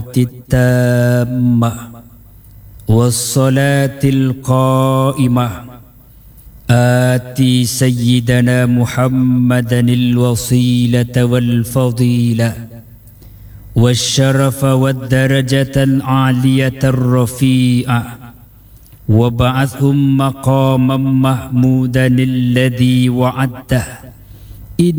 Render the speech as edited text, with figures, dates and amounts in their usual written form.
التامة والصلاة القائمة آتي سيدنا محمدا الوسيلة والفضيلة والشرف والدرجة العالية الرفيعة وابعثهم مقاما محمودا الذي وعدته